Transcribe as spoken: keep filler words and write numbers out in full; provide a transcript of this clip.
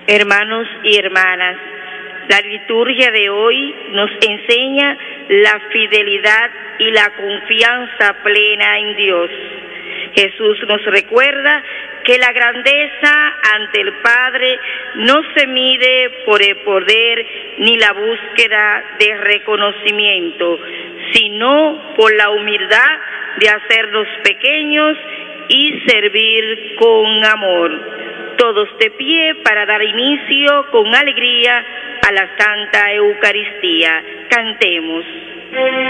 Hermanos y hermanas, la liturgia de hoy nos enseña la fidelidad y la confianza plena en Dios. Jesús nos recuerda que la grandeza ante el Padre no se mide por el poder ni la búsqueda de reconocimiento, sino por la humildad de hacernos pequeños y servir con amor. Todos de pie para dar inicio con alegría a la Santa Eucaristía. Cantemos.